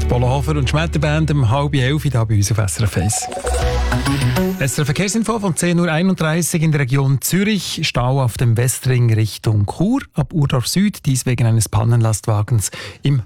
Polohofer und Schmetterband um 10:30 hier bei uns auf SRF 1. SRF Verkehrsinfo von 10:31 Uhr in der Region Zürich. Stau auf dem Westring Richtung Chur ab Urdorf Süd. Dies wegen eines Pannenlastwagens im